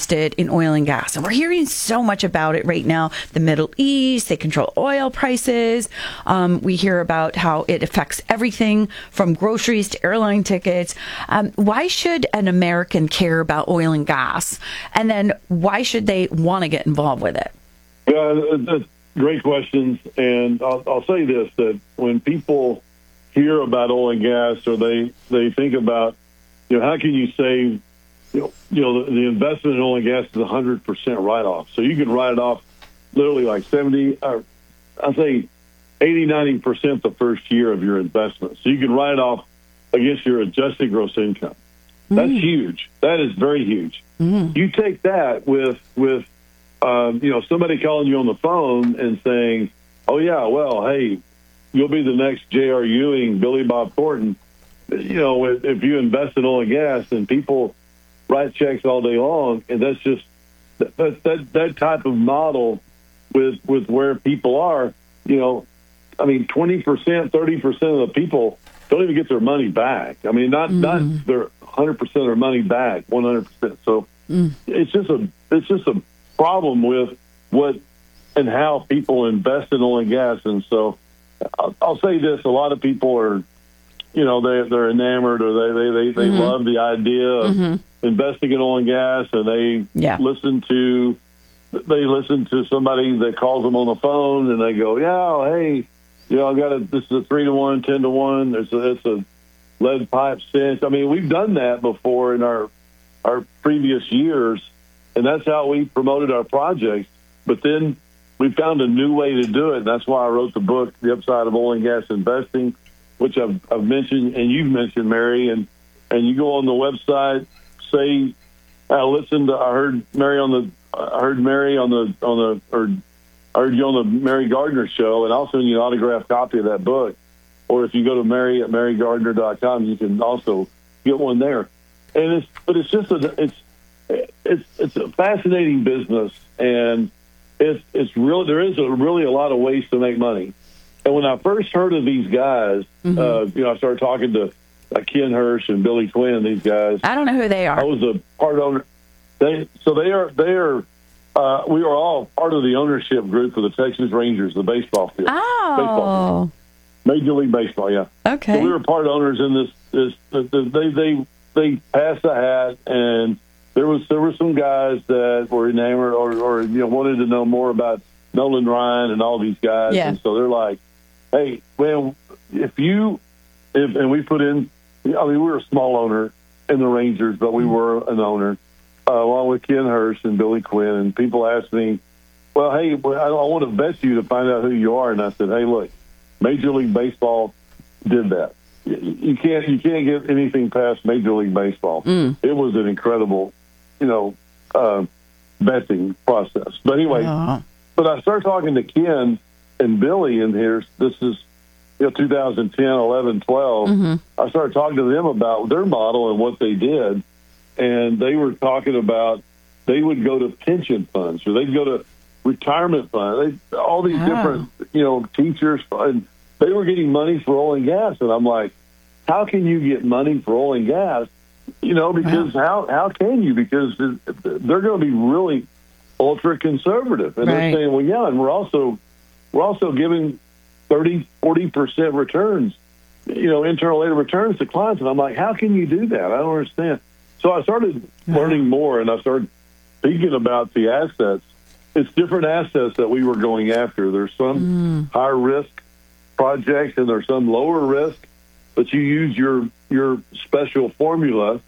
invested in oil and gas. And we're hearing so much about it right now. The Middle East, they control oil prices. We hear about how it affects everything from groceries to airline tickets. Why should an American care about oil and gas? And then why should they want to get involved with it? Yeah, that's great questions. And I'll say this, that when people hear about oil and gas, or they think about, how can you save, the investment in oil and gas is 100% write-off. So you can write it off literally like 70, or I say 80, 90% the first year of your investment. So you can write it off against your adjusted gross income. That's huge. That is very huge. You take that with somebody calling you on the phone and saying, oh, yeah, well, hey, you'll be the next J.R. Ewing, Billy Bob Thornton. If you invest in oil and gas, and people write checks all day long, and that's just that type of model with where people are, 20%, 30% of the people don't even get their money back. I mean, not their 100% of their money back, 100%. So it's just a problem with what and how people invest in oil and gas. And so I'll say this: a lot of people are, they're enamored, or they love the idea of investing in oil and gas, and they listen to somebody that calls them on the phone, and they go, yeah, hey, this is a 3-to-1, 10-to-1. It's a lead pipe cinch. I mean, we've done that before in our previous years, and that's how we promoted our projects. But then we found a new way to do it, and that's why I wrote the book, The Upside of Oil and Gas Investing, which I've mentioned, and you've mentioned, Mary, and you go on the website, say, I heard you on the Mary Gardner show, and I'll send you an autographed copy of that book. Or if you go to Mary at marygardner.com, you can also get one there. And it's a fascinating business, and it's real. There is really a lot of ways to make money. And when I first heard of these guys, I started talking to Ken Hirsch and Billy Quinn. These guys, I don't know who they are. I was a part owner. We are all part of the ownership group for the Texas Rangers, the baseball field. Oh, baseball field. Major League Baseball, yeah. Okay. So we were part owners in this. They passed the hat, and there were some guys that were enamored or wanted to know more about Nolan Ryan and all these guys, and so they're like, hey, well, and we put in. We were a small owner in the Rangers, but we were an owner, along with Ken Hirsch and Billy Quinn. And people asked me, well, hey, I want to bet you to find out who you are. And I said, hey, look, Major League Baseball did that. You can't get anything past Major League Baseball. It was an incredible, betting process. But anyway, but I started talking to Ken and Billy in here. This is 2010, 11, 12. I started talking to them about their model and what they did. And they were talking about they would go to pension funds, or they'd go to retirement funds, all these different, teachers. And they were getting money for oil and gas. And I'm like, how can you get money for oil and gas? Because how can you? Because they're going to be really ultra conservative. And they're saying, well, yeah, and we're also giving 30, 40% returns, internal rate of returns to clients. And I'm like, how can you do that? I don't understand. So I started learning more, and I started thinking about the assets. It's different assets that we were going after. There's some higher risk projects, and there's some lower risk, but you use your special formula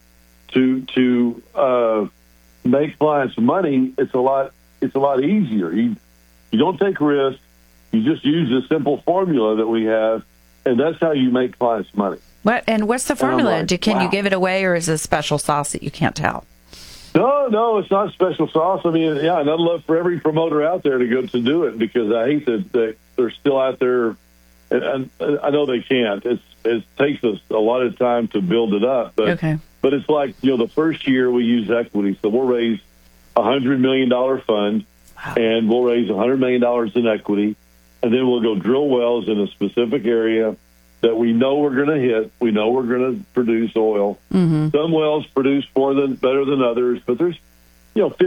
to make clients money. It's a lot easier. You don't take risk. You just use the simple formula that we have, and that's how you make clients money. What's the formula? Like, can you give it away, or is it a special sauce that you can't tell? No, it's not special sauce. I mean, and I'd love for every promoter out there to do it, because I hate that they're still out there, and I know they can't. It takes us a lot of time to build it up, but it's like, the first year we use equity, so we'll raise $100 million fund, and we'll raise $100 million in equity, and then we'll go drill wells in a specific area that we know we're going to hit. We know we're going to produce oil. Some wells produce better than others, but there's,